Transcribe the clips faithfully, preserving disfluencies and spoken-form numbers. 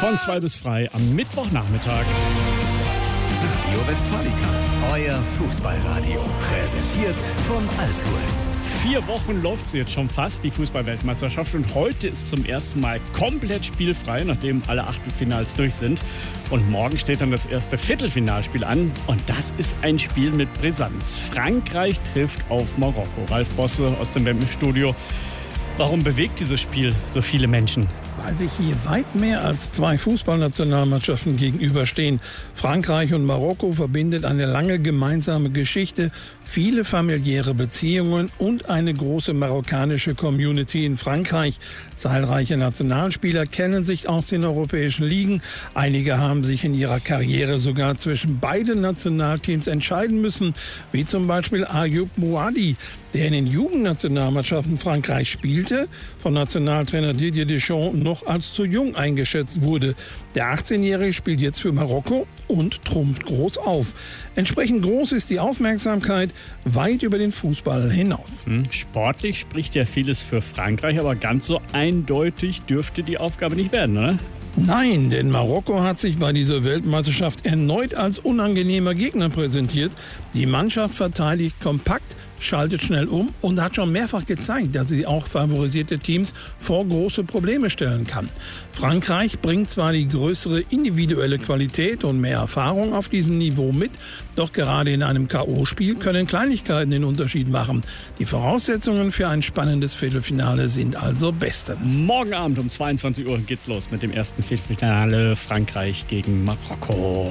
Von zwei bis frei am Mittwochnachmittag. Radio Westfalica, euer Fußballradio. Präsentiert von Altours. Vier Wochen läuft sie jetzt schon fast, die Fußball-Weltmeisterschaft. Und heute ist zum ersten Mal komplett spielfrei, nachdem alle Achtelfinals durch sind. Und morgen steht dann das erste Viertelfinalspiel an. Und das ist ein Spiel mit Brisanz. Frankreich trifft auf Marokko. Ralf Bosse aus dem W M-Studio. Warum bewegt dieses Spiel so viele Menschen? Weil sich hier weit mehr als zwei Fußballnationalmannschaften gegenüberstehen. Frankreich und Marokko verbindet eine lange gemeinsame Geschichte, viele familiäre Beziehungen und eine große marokkanische Community in Frankreich. Zahlreiche Nationalspieler kennen sich aus den europäischen Ligen. Einige haben sich in ihrer Karriere sogar zwischen beiden Nationalteams entscheiden müssen, wie zum Beispiel Ayoub Mouadi, der in den Jugendnationalmannschaften Frankreich spielte, von Nationaltrainer Didier Deschamps noch als zu jung eingeschätzt wurde. Der achtzehnjährige spielt jetzt für Marokko und trumpft groß auf. Entsprechend groß ist die Aufmerksamkeit weit über den Fußball hinaus. Hm, sportlich spricht ja vieles für Frankreich, aber ganz so eindeutig dürfte die Aufgabe nicht werden, oder? Nein, denn Marokko hat sich bei dieser Weltmeisterschaft erneut als unangenehmer Gegner präsentiert. Die Mannschaft verteidigt kompakt, schaltet schnell um und hat schon mehrfach gezeigt, dass sie auch favorisierte Teams vor große Probleme stellen kann. Frankreich bringt zwar die größere individuelle Qualität und mehr Erfahrung auf diesem Niveau mit, doch gerade in einem K O-Spiel können Kleinigkeiten den Unterschied machen. Die Voraussetzungen für ein spannendes Viertelfinale sind also bestens. Morgen Abend um zweiundzwanzig Uhr geht's los mit dem ersten Viertelfinale Frankreich gegen Marokko.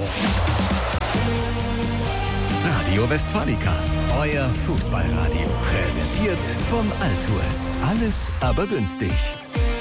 Radio Westfalica, euer Fußballradio. Präsentiert von Altours. Alles aber günstig.